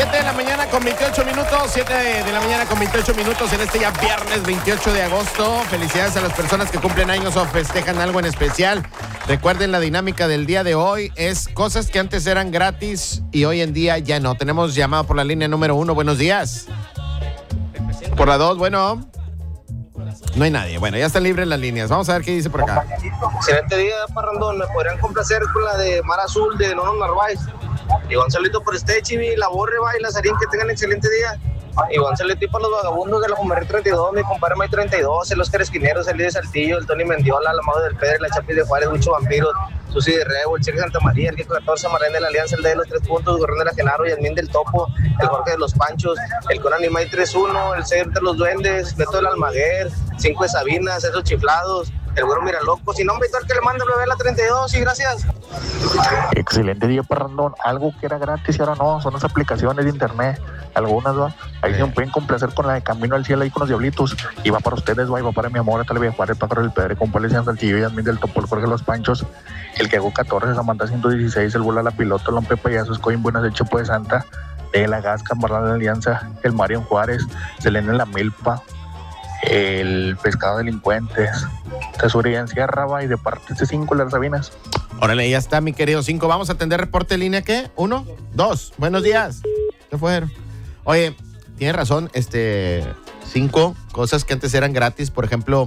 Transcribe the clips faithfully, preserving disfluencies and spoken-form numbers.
siete de la mañana con veintiocho minutos, siete de la mañana con veintiocho minutos en este ya viernes veintiocho de agosto. Felicidades a las personas que cumplen años o festejan algo en especial. Recuerden, la dinámica del día de hoy es cosas que antes eran gratis y hoy en día ya no. Tenemos llamado por la línea número uno. Buenos días. Por la dos, bueno. No hay nadie. Bueno, ya están libres las líneas. Vamos a ver qué dice por acá. Excelente día, Parrandón. Me podrían complacer con la de Mar Azul de Nono Narváez. Y Gonzalito por este Chivi, la Borre, va y Lazarín, que tengan excelente día. Y Gonzalito y para los vagabundos de la Jumería treinta y dos, mi compadre May treinta y dos, el Oscar Esquineros, el Líder Saltillo, el Tony Mendiola, la Mago del Pedro, la Chapis de Juárez, Mucho Vampiros, Susi de Rebo, el Cheque Santa María, el Kiko catorce, Marlene de la Alianza, el D de los tres puntos, Gorrón de la Genaro, Yasmín del Topo, el Jorge de los Panchos, el Conan y May tres uno, el Señor de los Duendes, Beto del Almaguer, Cinco de Sabinas, esos chiflados, el Güero Miraloco, sin nombre y todo el que le manda a la treinta y dos, y gracias. Excelente día, Parrandón. Algo que era gratis y ahora no, son las aplicaciones de internet. Algunas, ¿va? Ahí se me pueden complacer con la de Camino al Cielo ahí con los Diablitos. Y va para ustedes, va, y va para mi amor, hasta le voy a jugar el Pájaro del Pedro, con Pérez Saltillo, Yasmín del Topo, el Jorge de los Panchos, el que hago catorce, Samantha ciento dieciséis, el Bola la Piloto, el Lompe Payasos, Coin Buenas, el Chepo de Santa, de la Gasca, Marlán de la Alianza, el Marion Juárez, Selena en la Milpa, el Pescado Delincuentes, Tesorería en Sierra, va, y de parte de cinco, las Sabinas. Órale, ya está, mi querido cinco. Vamos a atender reporte de línea, ¿qué? Uno, dos. Buenos días. ¿Qué fue? Oye, tienes razón, este, cinco cosas que antes eran gratis, por ejemplo,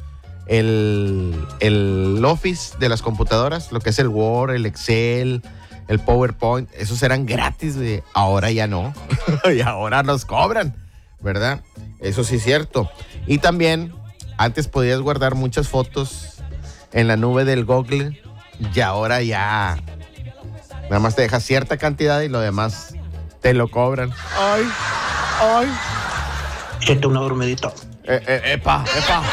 el, el Office de las computadoras, lo que es el Word, el Excel, el PowerPoint, esos eran gratis, de ahora ya no, y ahora nos cobran, ¿verdad? Eso sí es cierto. Y también, antes podías guardar muchas fotos en la nube del Google, y ahora ya nada más te deja cierta cantidad y lo demás te lo cobran. Ay, ay. Échate una dormidita. Eh, eh, epa, epa.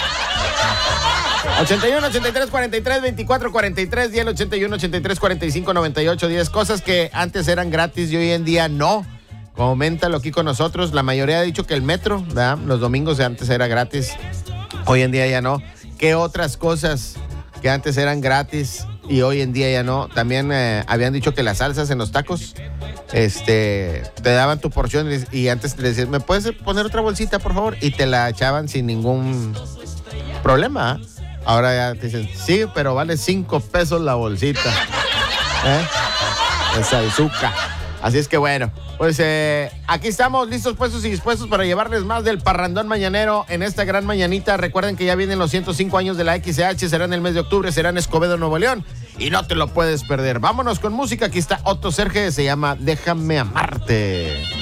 ochenta y uno, ochenta y tres, cuarenta y tres, veinticuatro, cuarenta y tres y el ochenta y uno, ochenta y tres, cuarenta y cinco, noventa y ocho, diez. Cosas que antes eran gratis y hoy en día no. Coméntalo aquí con nosotros. La mayoría ha dicho que el metro, ¿verdad? Los domingos de antes era gratis. Hoy en día ya no. ¿Qué otras cosas que antes eran gratis y hoy en día ya no? También eh, habían dicho que las salsas en los tacos, este, te daban tu porción y antes te decías, ¿me puedes poner otra bolsita, por favor? Y te la echaban sin ningún problema. Ahora ya te dicen, sí, pero vale cinco pesos la bolsita. ¿Eh? Esa azúcar. Así es que bueno, pues eh, aquí estamos listos, puestos y dispuestos para llevarles más del Parrandón Mañanero en esta gran mañanita. Recuerden que ya vienen los ciento cinco años de la X C H, será en el mes de octubre, será en Escobedo, Nuevo León, y no te lo puedes perder. Vámonos con música, aquí está Otto Serge, se llama Déjame Amarte.